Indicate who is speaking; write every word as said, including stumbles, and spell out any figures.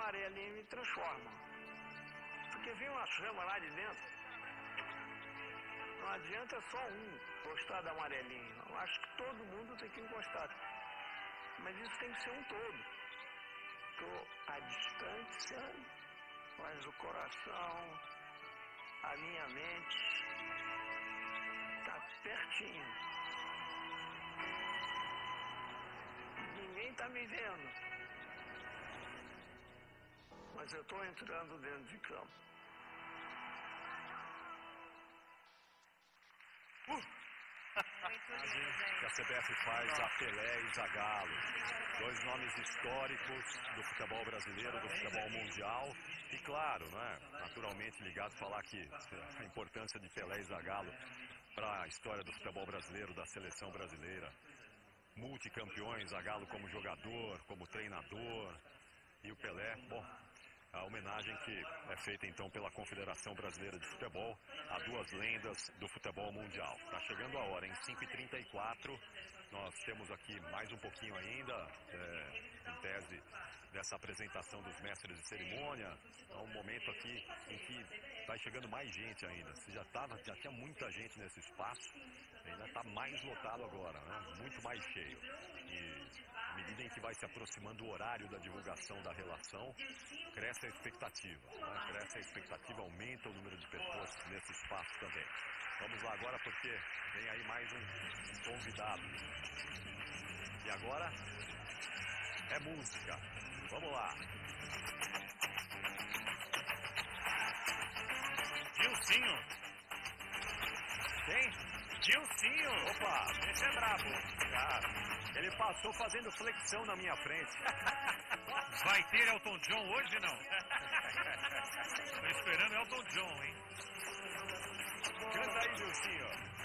Speaker 1: amarelinho me transforma. Porque vem uma chama lá de dentro. Não adianta só um gostar da amarelinha. Eu acho que todo mundo tem que gostar. Mas isso tem que ser um todo. Estou à distância, mas o coração, a minha mente, está pertinho. Ninguém está me vendo. Mas eu estou entrando dentro de campo.
Speaker 2: Uh! que a C B F faz a Pelé e Zagallo, dois nomes históricos do futebol brasileiro, do futebol mundial, e claro, né, naturalmente ligado a falar que a importância de Pelé e Zagallo para a história do futebol brasileiro, da seleção brasileira, multicampeões, Zagallo como jogador, como treinador, e o Pelé, bom, a homenagem que é feita então pela Confederação Brasileira de Futebol a duas lendas do futebol mundial. Está chegando a hora, em cinco e trinta e quatro, nós temos aqui mais um pouquinho ainda, é, em tese, dessa apresentação dos mestres de cerimônia. É um momento aqui em que está chegando mais gente ainda. Se já, tava, já tinha muita gente nesse espaço, ainda está mais lotado agora, né? Muito mais cheio. E à medida em que vai se aproximando o horário da divulgação da relação, cresce a expectativa, né? Cresce a expectativa, aumenta o número de pessoas nesse espaço também. Vamos lá agora porque vem aí mais um, um convidado. E agora é música. Vamos lá.
Speaker 3: Gilcinho.
Speaker 2: Quem?
Speaker 3: Gilcinho.
Speaker 2: Opa,
Speaker 3: esse é brabo.
Speaker 2: Cara, ele passou fazendo flexão na minha frente.
Speaker 3: Vai ter Elton John hoje, não? Tô esperando Elton John, hein?
Speaker 2: Canta aí, Gilcinho.